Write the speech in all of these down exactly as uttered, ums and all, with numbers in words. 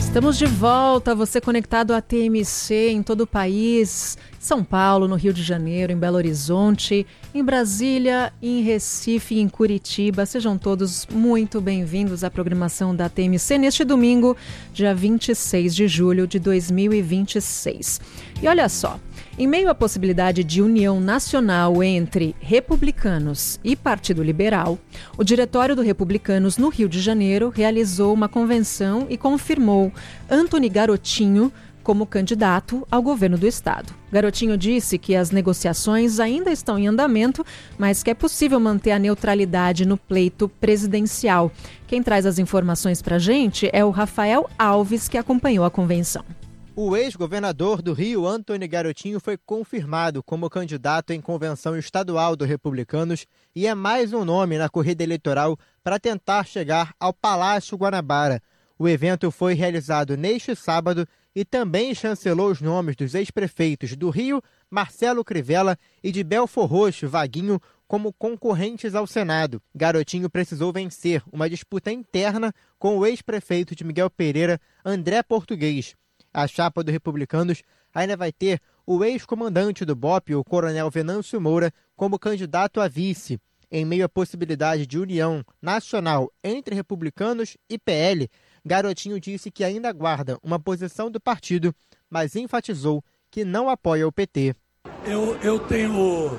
Estamos de volta, você conectado à T M C em todo o país, São Paulo, no Rio de Janeiro, em Belo Horizonte, em Brasília, em Recife e em Curitiba. Sejam todos muito bem-vindos à programação da T M C neste domingo, dia vinte e seis de julho de dois mil e vinte e seis. E olha só, em meio à possibilidade de união nacional entre republicanos e Partido Liberal, o Diretório do Republicanos no Rio de Janeiro realizou uma convenção e confirmou Antony Garotinho como candidato ao governo do estado. Garotinho disse que as negociações ainda estão em andamento, mas que é possível manter a neutralidade no pleito presidencial. Quem traz as informações para a gente é o Rafael Alves, que acompanhou a convenção. O ex-governador do Rio, Antony Garotinho, foi confirmado como candidato em convenção estadual do Republicanos e é mais um nome na corrida eleitoral para tentar chegar ao Palácio Guanabara. O evento foi realizado neste sábado e também chancelou os nomes dos ex-prefeitos do Rio, Marcelo Crivella, e de Belfor Roxo, Vaguinho, como concorrentes ao Senado. Garotinho precisou vencer uma disputa interna com o ex-prefeito de Miguel Pereira, André Português. A chapa do Republicanos ainda vai ter o ex-comandante do B O P, o coronel Venâncio Moura, como candidato a vice. Em meio à possibilidade de união nacional entre republicanos e P L, Garotinho disse que ainda aguarda uma posição do partido, mas enfatizou que não apoia o P T. Eu, eu tenho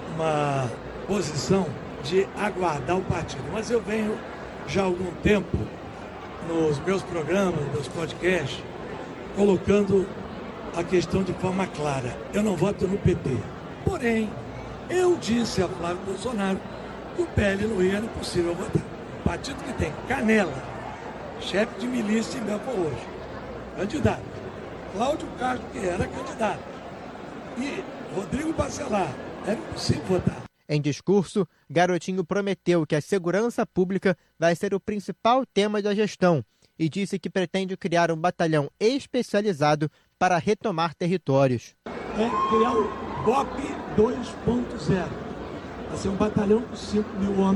uma posição de aguardar o partido, mas eu venho já há algum tempo nos meus programas, nos podcasts, colocando a questão de forma clara. Eu não voto no P T. Porém, eu disse a Flávio Bolsonaro que o P L no Rio era impossível votar. Um partido que tem Canela, chefe de milícia em Belfor Roxo, candidato. Cláudio Castro, que era candidato. E Rodrigo Bacelar, era impossível votar. Em discurso, Garotinho prometeu que a segurança pública vai ser o principal tema da gestão e disse que pretende criar um batalhão especializado para retomar territórios. É criar o B O P dois ponto zero. Vai ser um batalhão com cinco mil homens.